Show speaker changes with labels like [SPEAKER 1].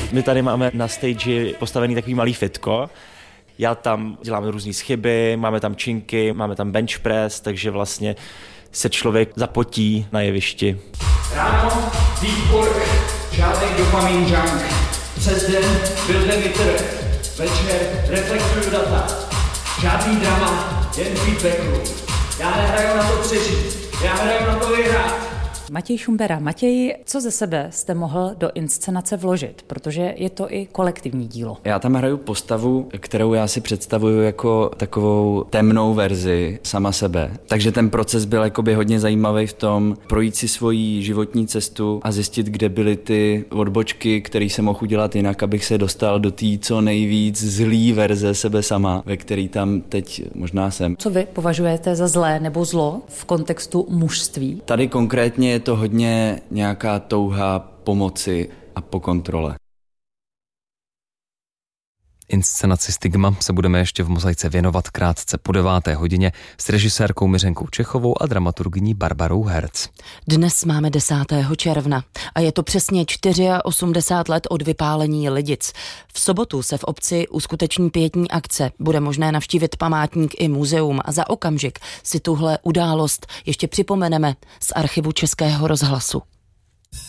[SPEAKER 1] My tady máme na stage postavený takový malý fitko. Já tam dělám různý schyby, máme tam činky, máme tam bench press, takže vlastně se člověk zapotí na jevišti.
[SPEAKER 2] Ráno deep work, žádný dopamin junk. Přes den build emitter, večer reflektuju data. Žádný drama, jen feedback loop. Já nehraju na to přežít, já hraju na to vyhrát.
[SPEAKER 3] Matěj Šumbera. Matěj, co ze sebe jste mohl do inscenace vložit? Protože je to i kolektivní dílo.
[SPEAKER 4] Já tam hraju postavu, kterou já si představuju jako takovou temnou verzi sama sebe. Takže ten proces byl jakoby hodně zajímavý v tom projít si svoji životní cestu a zjistit, kde byly ty odbočky, které jsem mohl udělat jinak, abych se dostal do té co nejvíc zlý verze sebe sama, ve který tam teď možná jsem.
[SPEAKER 3] Co vy považujete za zlé nebo zlo v kontextu mužství?
[SPEAKER 4] Tady konkrétně je to hodně nějaká touha pomoci a po kontrole.
[SPEAKER 5] Inscenaci Stigma se budeme ještě v Mozaice věnovat krátce po 9:00 s režisérkou Miřenkou Čechovou a dramaturgyní Barbarou Herc.
[SPEAKER 6] Dnes máme 10. června a je to přesně 84 let od vypálení Lidic. V sobotu se v obci uskuteční pietní akce. Bude možné navštívit památník i muzeum a za okamžik si tuhle událost ještě připomeneme z archivu Českého rozhlasu.